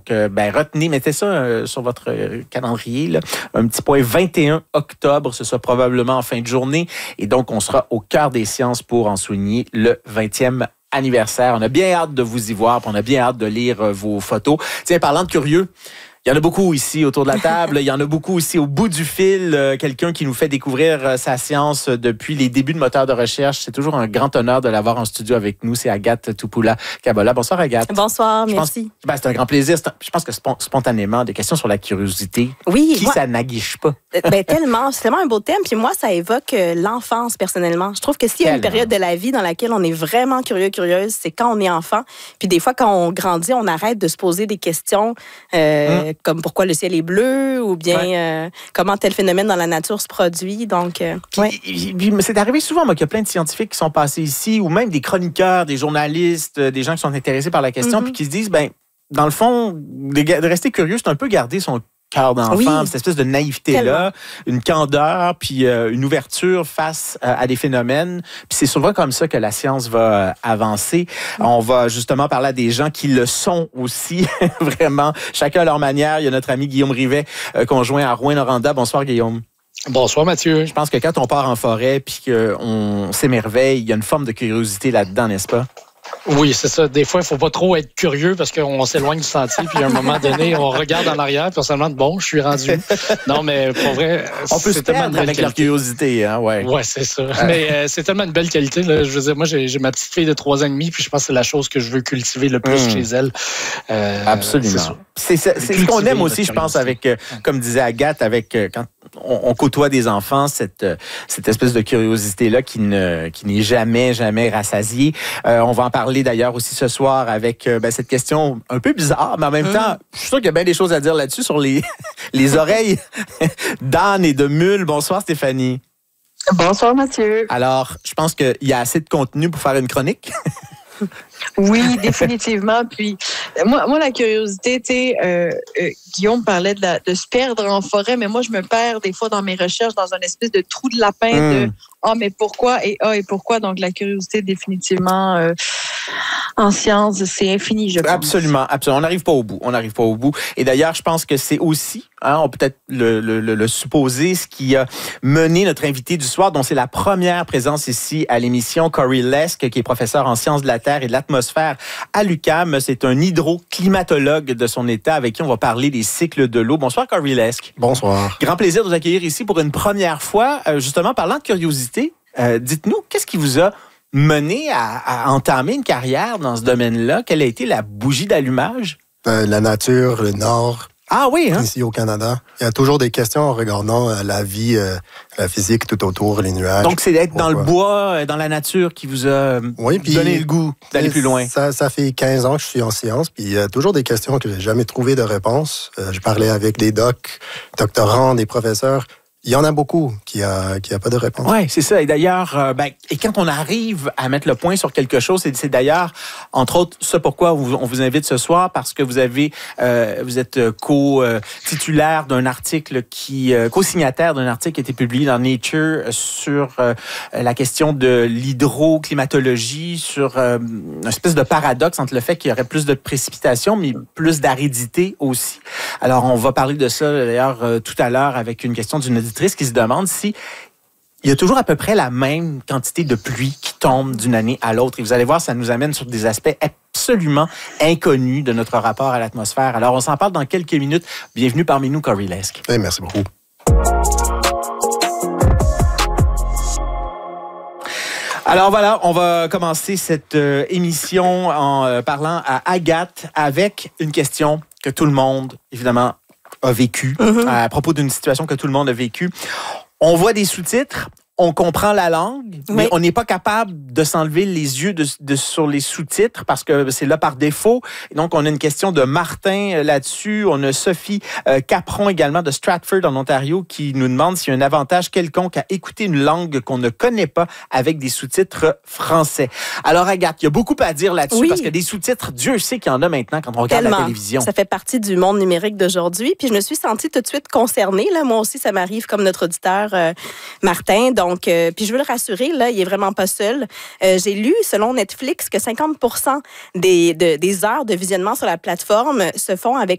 retenez, mettez ça sur votre calendrier, là, un petit point 21 octobre, ce sera probablement en fin de journée. Et donc, on sera au cœur des sciences pour en souligner le 20e anniversaire. On a bien hâte de vous y voir, puis on a bien hâte de lire vos photos. Tiens, parlant de curieux, il y en a beaucoup ici autour de la table. Il y en a beaucoup aussi au bout du fil. Quelqu'un qui nous fait découvrir sa science depuis les débuts de Moteur de recherche. C'est toujours un grand honneur de l'avoir en studio avec nous. C'est Agathe Toupula-Kabola. Bonsoir, Agathe. Bonsoir, merci. C'est un grand plaisir. Je pense que spontanément, des questions sur la curiosité. Oui. Ça n'aguiche pas? Tellement. C'est tellement un beau thème. Puis moi, ça évoque l'enfance, personnellement. Je trouve que s'il y a une période de la vie dans laquelle on est vraiment curieuse, c'est quand on est enfant. Puis des fois, quand on grandit, on arrête de se poser des questions comme pourquoi le ciel est bleu ou bien comment tel phénomène dans la nature se produit. Donc, c'est arrivé souvent, moi, qu'il y a plein de scientifiques qui sont passés ici, ou même des chroniqueurs, des journalistes, des gens qui sont intéressés par la question, puis qui se disent, dans le fond, de rester curieux, c'est un peu garder son cœur d'enfant, cette espèce de naïveté-là, une candeur, puis une ouverture face à des phénomènes. Puis c'est souvent comme ça que la science va avancer. On va justement parler à des gens qui le sont aussi, vraiment, chacun à leur manière. Il y a notre ami Guillaume Rivet, conjoint à Rouyn-Noranda. Bonsoir, Guillaume. Bonsoir, Mathieu. Je pense que quand on part en forêt puis qu'on s'émerveille, il y a une forme de curiosité là-dedans, n'est-ce pas? Oui, c'est ça. Des fois, il ne faut pas trop être curieux parce qu'on s'éloigne du sentier, puis à un moment donné, on regarde en arrière, puis on se demande, bon, je suis rendu. Non, mais pour vrai, on peut se perdre avec leur curiosité, hein, ouais. Ouais, c'est ça. Mais c'est tellement une belle qualité, là. Je veux dire, moi, j'ai ma petite fille de 3 ans et demi, puis je pense que c'est la chose que je veux cultiver le plus chez elle. Absolument. C'est ce qu'on aime aussi, je pense, avec, comme disait Agathe, avec quand on côtoie des enfants, cette espèce de curiosité-là qui n'est jamais rassasiée. On va en parler d'ailleurs aussi ce soir avec cette question un peu bizarre, mais en même temps, je suis sûr qu'il y a bien des choses à dire là-dessus sur les oreilles d'âne et de mule. Bonsoir, Stéphanie. Bonsoir, Mathieu. Alors, je pense qu'il y a assez de contenu pour faire une chronique. Oui, définitivement. Puis, moi la curiosité, tu sais, Guillaume parlait de se perdre en forêt, mais moi, je me perds des fois dans mes recherches dans un espèce de trou de lapin de « Ah, mais pourquoi? » et « Ah, et pourquoi? » Donc, la curiosité, définitivement, en sciences, c'est infini, je pense. Absolument. On n'arrive pas au bout. Et d'ailleurs, je pense que c'est aussi, on peut peut-être le supposer, ce qui a mené notre invité du soir, dont c'est la première présence ici à l'émission, Corey Lesk, qui est professeur en sciences de la Terre et de l'atmosphère à l'UQAM. C'est un hydroclimatologue de son état avec qui on va parler des cycles de l'eau. Bonsoir, Corey Lesk. Bonsoir. Grand plaisir de vous accueillir ici pour une première fois. Justement, parlant de curiosité, dites-nous, qu'est-ce qui vous a mené à entamer une carrière dans ce domaine-là? Quelle a été la bougie d'allumage? La nature, le Nord. Ah oui, hein? Ici au Canada. Il y a toujours des questions en regardant la vie, la physique tout autour, les nuages. Donc, c'est d'être dans le bois, dans la nature qui vous a donné le goût d'aller plus loin. Ça fait 15 ans que je suis en sciences, puis il y a toujours des questions que j'ai jamais trouvé de réponse. Je parlais avec des doctorants, des professeurs. Il y en a beaucoup qui a pas de réponse. Oui, c'est ça. Et d'ailleurs, et quand on arrive à mettre le point sur quelque chose, c'est d'ailleurs, entre autres, ce pourquoi on vous invite ce soir, parce que vous êtes co-titulaire d'un article co-signataire d'un article qui a été publié dans Nature sur la question de l'hydroclimatologie, sur une espèce de paradoxe entre le fait qu'il y aurait plus de précipitations, mais plus d'aridité aussi. Alors, on va parler de ça, d'ailleurs, tout à l'heure, avec une question d'une auditrice qui se demande si il y a toujours à peu près la même quantité de pluie qui tombe d'une année à l'autre. Et vous allez voir, ça nous amène sur des aspects absolument inconnus de notre rapport à l'atmosphère. Alors, on s'en parle dans quelques minutes. Bienvenue parmi nous, Corey Lesk. Merci beaucoup. Alors voilà, on va commencer cette émission en parlant à Agathe avec une question que tout le monde, évidemment, a vécu, à propos d'une situation que tout le monde a vécue. On voit des sous-titres, on comprend la langue, mais on n'est pas capable de s'enlever les yeux sur les sous-titres parce que c'est là par défaut. Et donc, on a une question de Martin là-dessus. On a Sophie Capron également de Stratford en Ontario qui nous demande s'il y a un avantage quelconque à écouter une langue qu'on ne connaît pas avec des sous-titres français. Alors, Agathe, il y a beaucoup à dire là-dessus parce que des sous-titres, Dieu sait qu'il y en a maintenant quand on regarde la télévision. Ça fait partie du monde numérique d'aujourd'hui. Puis je me suis sentie tout de suite concernée. Là. Moi aussi, ça m'arrive comme notre auditeur Martin. Donc, puis je veux le rassurer, là, il est vraiment pas seul. J'ai lu, selon Netflix, que 50% des heures de visionnement sur la plateforme se font avec